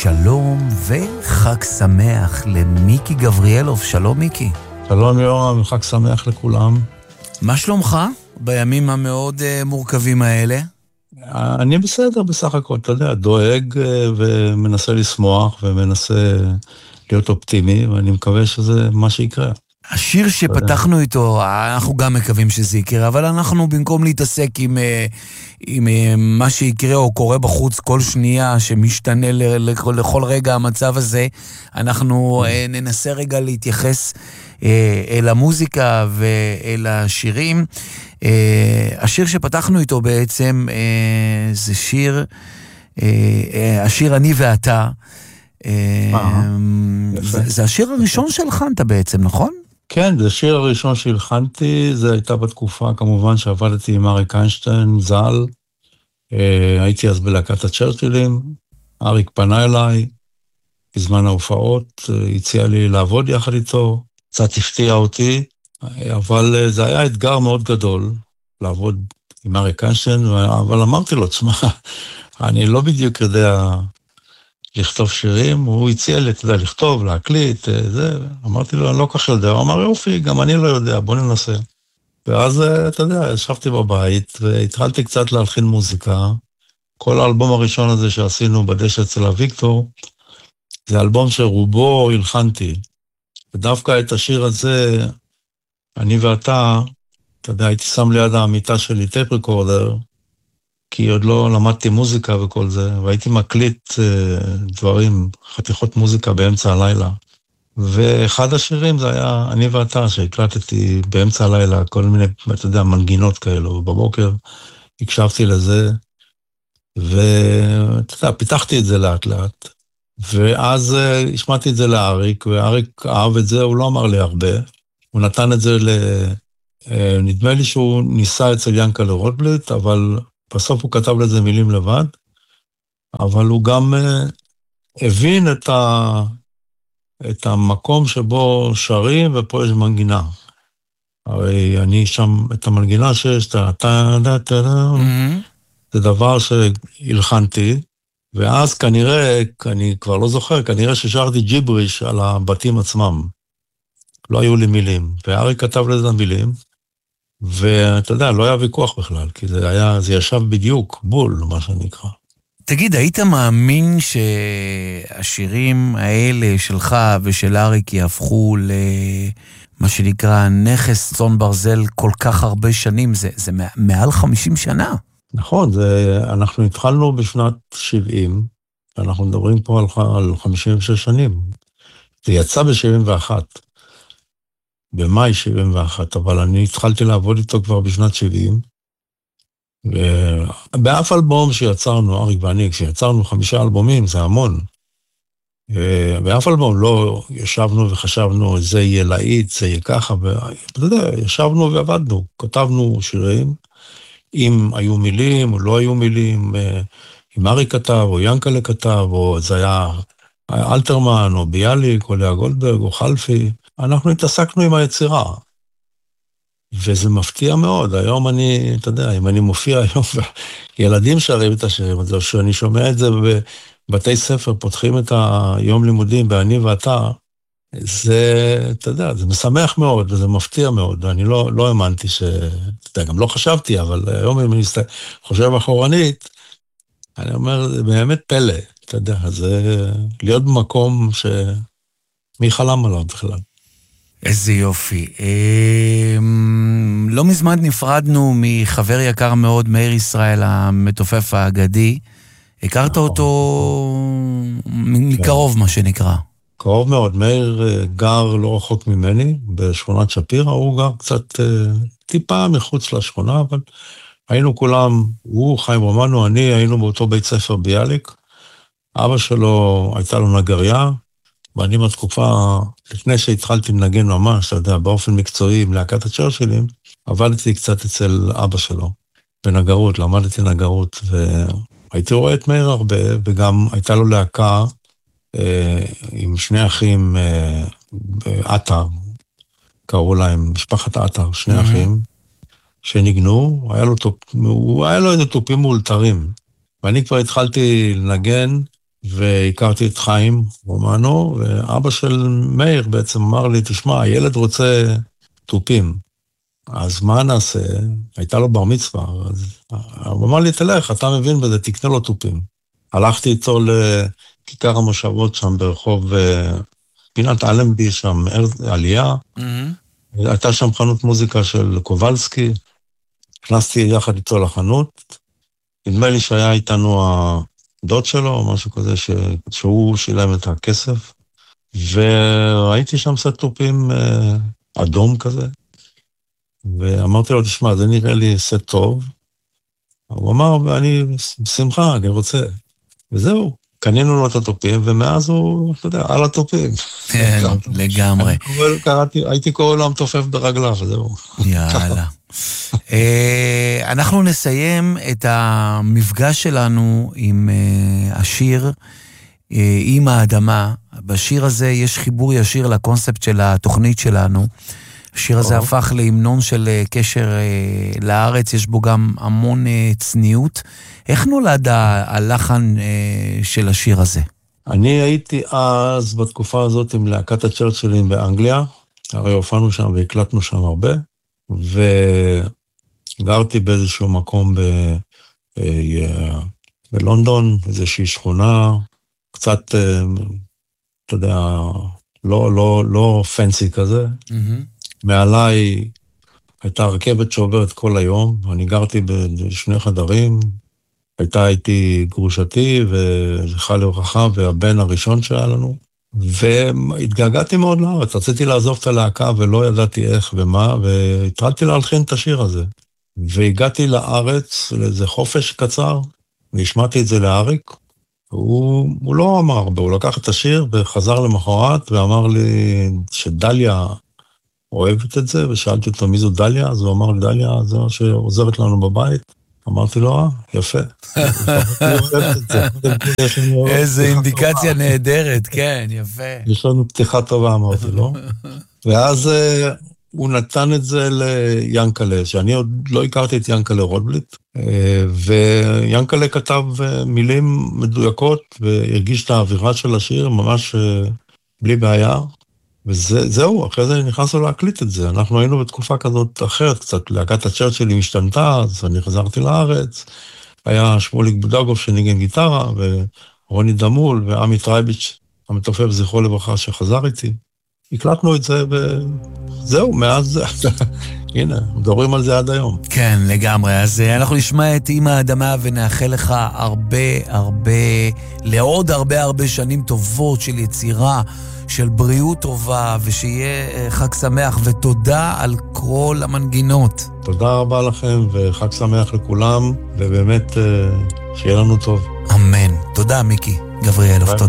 שלום וחג שמח למיקי גבריאלוב. שלום מיקי. שלום יורם, חג שמח לכולם. מה שלומך בימים המאוד מורכבים האלה? אני בסדר בסך הכל, אתה יודע, דואג ומנסה לשמוח ומנסה להיות אופטימי, ואני מקווה שזה מה שיקרה. השיר שפתחנו איתו, אנחנו גם מקווים שזה יקרה, אבל אנחנו במקום להתעסק עם מה שיקרה או קורה בחוץ כל שנייה, שמשתנה לכל רגע המצב הזה, אנחנו ננסה רגע להתייחס אל המוזיקה ואל השירים. השיר שפתחנו איתו בעצם זה השיר אני ואתה. זה השיר הראשון שהלחנת בעצם, נכון? כן, זה השיר הראשון שהלחנתי, זה הייתה בתקופה כמובן שעבדתי עם אריק איינשטיין, ז"ל, הייתי אז בלהקת הצ'רצ'ילים, אריק פנה אליי, בזמן ההופעות, הציע לי לעבוד יחד איתו, קצת הפתיע אותי, אבל זה היה אתגר מאוד גדול, לעבוד עם אריק איינשטיין, אבל אמרתי לו, תשמע, אני לא בדיוק יודע לכתוב שירים, הוא הציע לי, אתה יודע, לכתוב, להקליט, זה, אמרתי לו, אני לא כך יודע, הוא אמר, יופי, גם אני לא יודע, בוא ננסה. ואז, אתה יודע, ישבתי בבית, והתחלתי קצת להלחין מוזיקה, כל האלבום הראשון הזה שעשינו בדשא אצל הוויקטור, זה אלבום שרובו הלחנתי, ודווקא את השיר הזה, אני ואתה, אתה יודע, הייתי שם ליד המיטה שלי טייפ ריקורדר, כי עוד לא למדתי מוזיקה וכל זה, והייתי מקליט דברים, חתיכות מוזיקה באמצע הלילה. ואחד השירים זה היה אני ואתה, שהקלטתי באמצע הלילה, כל מיני, אתה יודע, מנגינות כאלו, ובבוקר הקשבתי לזה, ואתה יודע, פיתחתי את זה לאט לאט, ואז השמעתי את זה לאריק, ואריק אהב את זה, הוא לא אמר לי הרבה, הוא נתן את זה נדמה לי שהוא ניסה אצל ינקלה רוטבליט, אבל בסוף הוא כתב לזה מילים לבד, אבל הוא גם הבין את המקום שבו שרים, ופה יש מנגינה. הרי אני שם, את המנגינה שיש, זה דבר שהלחנתי, ואז כנראה, אני כבר לא זוכר, כנראה ששרתי ג'יבריש על הבתים עצמם. לא היו לי מילים, וארי כתב לזה מילים, ואתה יודע, לא היה ויכוח בכלל, כי זה ישב בדיוק, בול, מה שנקרא. תגיד, היית מאמין שהשירים האלה שלך ושל אריק יהפכו למה שנקרא נכס צאן ברזל כל כך הרבה שנים? זה מעל 50 שנה. נכון, אנחנו התחלנו בשנת 70, אנחנו מדברים פה על 56 שנים. זה יצא ב-71. במאי 71, אבל אני התחלתי לעבוד איתו כבר בשנת 70, ובאף אלבום שיצרנו, אריק ואני, כשיצרנו 5 אלבומים, זה המון, באף אלבום לא ישבנו וחשבנו, זה יהיה להיט, זה יהיה ככה, ואתה יודע, ישבנו ועבדנו, כתבנו שירים, אם היו מילים או לא היו מילים, אם אריק כתב או ינקלה כתב, או זה היה אלתרמן או ביאליק או לאה גולדברג או חלפי, אנחנו התעסקנו עם היצירה, וזה מפתיע מאוד. היום אתה יודע, אם אני מופיע היום, ילדים שרים את השירים, אז שאני שומע את זה בבתי ספר, פותחים את היום לימודים, ואני ואתה, זה, אתה יודע, זה משמח מאוד, וזה מפתיע מאוד, ואני לא האמנתי אתה יודע, גם לא חשבתי, אבל היום אם אני חושב אחורנית, אני אומר, זה באמת פלא, אתה יודע, זה להיות במקום מי חלם עליו בכלל. איזה יופי. לא מזמן נפרדנו מחבר יקר מאוד, מאיר ישראל, המתופף האגדי. הכרת אותו מקרוב, מה שנקרא. קרוב מאוד. מאיר גר לא רחוק ממני, בשכונת שפירא. הוא גר קצת טיפה מחוץ לשכונה, אבל היינו כולם, הוא, חיים רומנו, אני, היינו באותו בית ספר ביאליק. אבא שלו הייתה לו נגריה, ואני בתקופה, לפני שהתחלתי לנגן ממש, אתה יודע, באופן מקצועי, עם להקת הצ'רצ'ילים, עבדתי קצת אצל אבא שלו, בנגרות, למדתי נגרות, והייתי רואה את מאיר הרבה, וגם הייתה לו להקה, עם שני אחים, עטר, קראו להם, משפחת עטר, שני אחים, שניגנו, היה לו איזה טופים מאולתרים, ואני כבר התחלתי לנגן, והכרתי את חיים רומנו, ואבא של מאיר בעצם אמר לי, תשמע, הילד רוצה טופים, אז מה נעשה? הייתה לו בר מצווה, אז הוא אמר לי, תלך, אתה מבין בזה, תקנה לו טופים. הלכתי איתו לכיכר המושבות שם ברחוב פינת אלנבי, שם עלייה, הייתה שם חנות מוזיקה של קובלסקי, הכנסתי יחד איתו לחנות, נדמה לי שהיה איתנו הדוד שלו, או משהו כזה, שהוא שילם את הכסף, וראיתי שם סט טופים אדום כזה, ואמרתי לו, תשמע, זה נראה לי סט טוב, הוא אמר, אני בשמחה, אני רוצה, וזהו, קנינו לו את הטופים, ומאז הוא, אתה יודע, על הטופים. כן, לגמרי. הייתי קורא לו המתופף ברגליו, וזהו. יאללה. אנחנו נסיים את המפגש שלנו עם השיר עם האדמה. בשיר הזה יש חיבור ישיר לקונספט של התוכנית שלנו. השיר הזה הפך להמנון של קשר לארץ, יש בו גם המון צניעות. איך נולד הלחן של השיר הזה? אני הייתי אז בתקופה הזאת עם להקת הצ'רצ'ילים באנגליה, הרי הופענו שם והקלטנו שם הרבה, וגרתי באיזשהו מקום בלונדון, איזושהי שכונה, קצת, אתה יודע, לא פנסי כזה. מעליי הייתה רכבת שעוברת כל היום, אני גרתי בשני חדרים, הייתה איתי גרושתי וזכרה לברכה והבן הראשון שהיה לנו, והתגעגעתי מאוד לארץ, רציתי לעזוב את הלהקה ולא ידעתי איך ומה, והתחלתי להלחין את השיר הזה. והגעתי לארץ לאיזה חופש קצר, והשמעתי את זה לאריק, הוא לא אמר הרבה, הוא לקח את השיר וחזר למחרת ואמר לי שדליה אוהבת את זה, ושאלתי אותו מי זו דליה, אז הוא אמר לי, דליה זו שעוזרת לנו בבית. אמרתי לו, יפה. איזה אינדיקציה נהדרת, כן, יפה. יש לנו פתיחה טובה, אמרתי לו. ואז הוא נתן את זה ליאנקלה, שאני עוד לא הכרתי את יאנקלה רוטבליט, ויאנקלה כתב מילים מדויקות, והרגיש את האווירה של השיר, ממש בלי בעיה. וזהו, אחרי זה נכנסנו להקליט את זה. אנחנו היינו בתקופה כזאת אחרת, קצת להקת הצ'רצ'ילים השתנתה, אז אני חזרתי לארץ. היה שמוליק בודגוף שניגן גיטרה, ורוני דמול, ועמי טרייביץ', המתופף זכרו לברכה שחזר איתי. הקלטנו את זה, וזהו, מאז, הנה, מדברים על זה עד היום. כן, לגמרי. אז אנחנו נשמע את עם האדמה, ונאחל לך לעוד הרבה שנים טובות של יצירה, של בריאות טובה, ושיהיה חג שמח, ותודה על כל המנגינות. תודה רבה לכם, וחג שמח לכולם, ובאמת שיהיה לנו טוב. אמן. תודה, מיקי גבריאלוב, תודה.